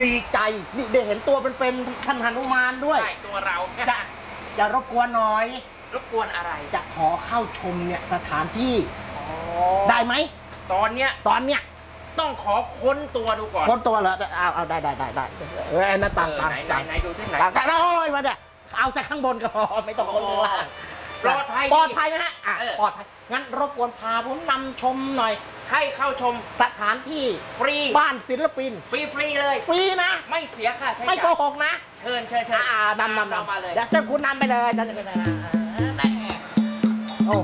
ดีใจนี่ได้เห็นตัวเป็นท่านหนุมานด้วยใช่ตัวเราจะรบกวนหน่อยรบกวนอะไรจะขอเข้าชมเนี่ยสถานที่ได้ไหมตอนเนี้ยต้องขอค้นตัวดูก่อนค้นตัวเหรอเอาได้หน้าต่างไหนดูสิไหนโอ้ยมาเนี่ยเอาจากข้างบนก็พอไม่ต้องค้นข้างล่างปลอดภัยไหมฮะปลอดภัยงั้นรบกวนพาผมนำชมหน่อยให้เข้าชมสถานที่ฟรีบ้านศิลปินฟรีเลยฟรีนะไม่เสียค่าใช้จ่ายไม่โกหกนะเชิญนำมาเลยเดี๋ยวคุณนำไปเลยโอ้โห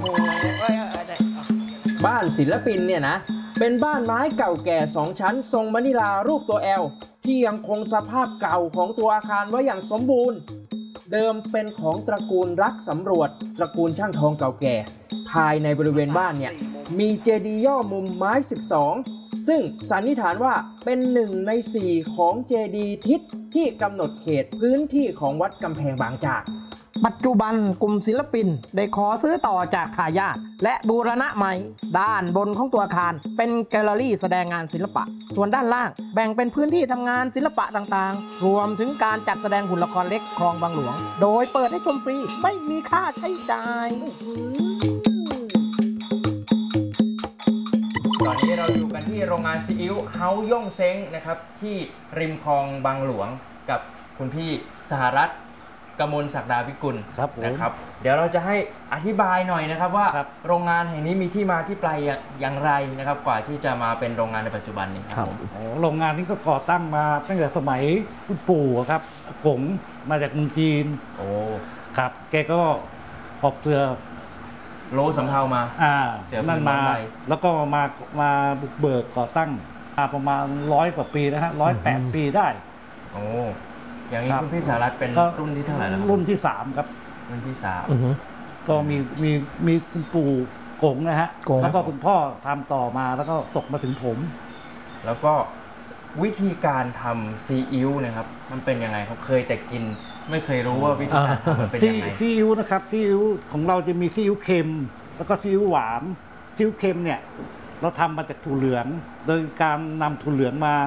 บ้านศิลปินเนี่ยนะเป็นบ้านไม้เก่าแก่2ชั้นทรงมะนิลารูปตัว L ที่ยังคงสภาพเก่าของตัวอาคารไว้อย่างสมบูรณ์เดิมเป็นของตระกูลรักสำรวจตระกูลช่างทองเก่าแก่ภายในบริเวณบ้านเนี่ยมีเจดีย์ย่อมุมไม้12ซึ่งสันนิษฐานว่าเป็น1 ใน 4ของเจดีย์ทิศที่กำหนดเขตพื้นที่ของวัดกำแพงบางจากปัจจุบันกลุ่มศิลปินได้ขอซื้อต่อจากทายาทและบูรณะใหม่ด้านบนของตัวอาคารเป็นแกลเลอรี่แสดงงานศิลปะส่วนด้านล่างแบ่งเป็นพื้นที่ทำงานศิลปะต่างๆรวมถึงการจัดแสดงหุ่นละครเล็กคลองบางหลวงโดยเปิดให้ชมฟรีไม่มีค่าใช้จ่ายตอนนี้เราอยู่กันที่โรงงานซีอิ๊วเฮาย่งเซ้งนะครับที่ริมคลองบางหลวงกับคุณพี่สหรัฐกมลศักดาวิกุลนะครับเดี๋ยวเราจะให้อธิบายหน่อยนะครับว่าโรงงานแห่งนี้มีที่มาที่ไปอย่างไรนะครับกว่าที่จะมาเป็นโรงงานในปัจจุบันนี้ครับโรงงานนี้ก็ก่อตั้งมาตั้งแต่สมัยคุณปู่ครับกงมาจากเมืองจีนโอ้ครับแกก็ออกเรือโลสำเภามาเสียนั่นมาแล้วก็มาบุกเบิกก่อตั้งมาประมาณ100 กว่าปีนะฮะ108 ปีได้โอ้อย่างนี้คุณพี่สหรัฐเป็นรุ่นที่เท่าไหร่แล้วรุ่นที่3ครับรุ่นที่3 ก็มีคุณปู่กงนะฮะแล้วก็คุณพ่อทำต่อมาแล้วก็ตกมาถึงผมแล้วก็วิธีการทำซีอิ๊วนะครับมันเป็นยังไงครับเคยแต่กินไม่เคยรู้ว่าวิธีการทำมันเป็นยังไงซีอิ๊วนะครับซีอิ๊วของเราจะมีซีอิ๊วเค็มแล้วก็ซีอิ๊วหวานซีอิ๊วเค็มเนี่ยเราทำมาจากถั่วเหลืองโดยการนำถั่วเหลืองมา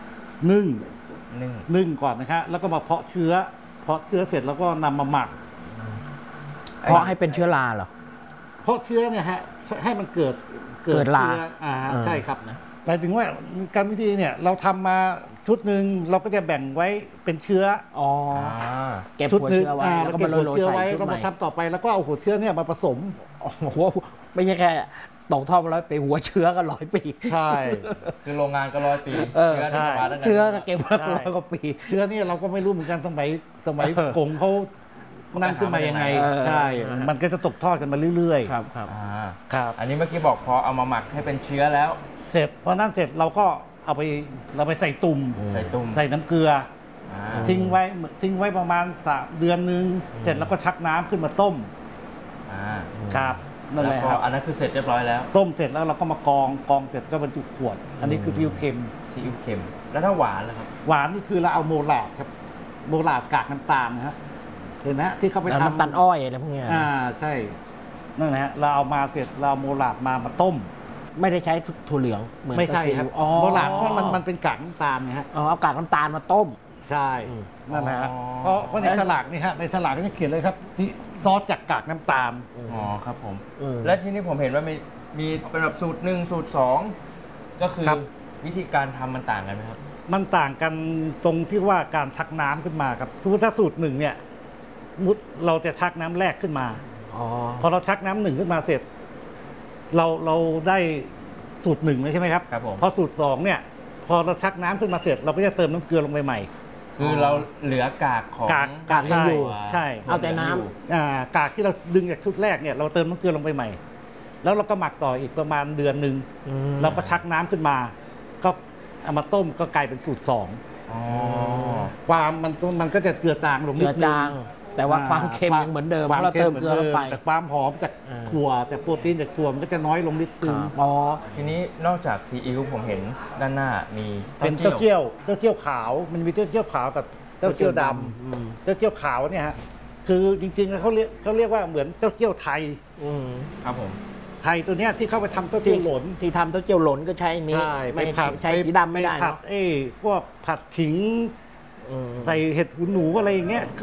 นึ่งก่อนนะครับแล้วก็มาเพาะเชื้อเสร็จแล้วก็นำมาหมักเพราะให้เป็นเชื้อราเหรอเพราะเชื้อเนี่ยฮะให้มันเกิดราใช่ครับหมายถึงว่าการวิธีเนี่ยเราทำมาชุดหนึ่งเราก็จะแบ่งไว้เป็นเชื้อเก็บหัวเชื้อไว้แล้วก็มาโรยเชื้อไว้ก็มาทำต่อไปแล้วก็เอาหัวเชื้อเนี่ยมาผสมไม่ใช่แค่ตกท่อมา100 ปีหัวเชื้อก็100 ปีใช่คือโรงงานก็100 ปีเชื้อก็เก็บมา100 กว่าปีเชื้อนี่เราก็ไม่รู้เหมือนกันสมัยกงเขานั่นขึ้นมายังไงใช่มันก็จะตกทอดกันมาเรื่อยๆครับอันนี้เมื่อกี้บอกพอเอามาหมักให้เป็นเชื้อแล้วเสร็จพอนั้นเสร็จเราก็เอาไปใส่ตุ่มใส่น้ำเกลือทิ้งไว้ประมาณ3 เดือนนึงเสร็จแล้วก็ชักน้ำขึ้นมาต้มครับนั่นแหละครับอันนั้นคือเสร็จเรียบร้อยแล้วต้มเสร็จแล้วเราก็มากองเสร็จก็บรรจุขวดอันนี้คือซีอิ๊วเค็มแล้วถ้าหวานล่ะครับหวานนี่คือเราเอาโมลาดครับโมลาดกากน้ำตาลนะฮะเห็นไหมที่เขาไปทำน้ำตาลอ้อยอะไรพวกนี้ใช่นั่นแหละเราเอามาเสร็จเราโมลาดมาต้มไม่ได้ใช้ถั่วเหลืองเหมือนไม่ใช่ครับโมลาดมันเป็นกากน้ำตาลนะฮะเอากากน้ำตาลมาต้มใช่นั่นแหละเพราะในฉลากนี่ฮะในฉลากก็จะเขียนเลยครับซอสจากกากน้ำตาลครับผมและที่นี่ผมเห็นว่ามีเป็นแบบสูตร1สูตร2ก็คือวิธีการทำมันต่างกันไหมครับมันต่างกันตรงที่ว่าการชักน้ำขึ้นมาครับถ้าสูตร1เนี่ยเราจะชักน้ำแรกขึ้นมาพอเราชักน้ำ1ขึ้นมาเสร็จเราได้สูตร1เลยใช่ไหมครับพอสูตร2เนี่ยพอเราชักน้ำขึ้นมาเสร็จเราก็จะเติมน้ำเกลือลงไปใหม่คือเราเหลือกากของกากยังอยู่ใช่เอาแต่น้ำกากที่เราดึงจากชุดแรกเนี่ยเราเติมน้ำเกลือลงไปใหม่แล้วเราก็หมักต่ออีกประมาณเดือนนึงเราก็ชักน้ำขึ้นมาก็เอามาต้มก็กลายเป็นสูตร2ความมันก็จะเจือจางลงนิดนึงแต่ว่าความเค็มยังเหมือนเดิมเพราะเราเติมเกลือไปแต่ความหอมจากถั่วแต่โปรตีนจากถั่วมันก็จะน้อยลงนิดนึงทีนี้นอกจากซีอิ๊วผมเห็นด้านหน้ามีเป็นเต้าเจี้ยวขาวมันมีเต้าเจี้ยวขาวกับเต้าเจี้ยวดำเต้าเจี้ยวขาวเนี่ยฮะคือจริงๆเขาเรียกว่าเหมือนเต้าเจี้ยวไทยครับผมไทยตัวเนี้ยที่เข้าไปทำเต้าเจี้ยวหล่นที่ทำเต้าเจี้ยวหล่นก็ใช้อันนี้ใช่ไปไม่ผัดใช้สีดำไม่ได้ปผัดเนาะพวกผัดขิง ใส่เห็ดหูหนูอะไรอย่างเงี้ย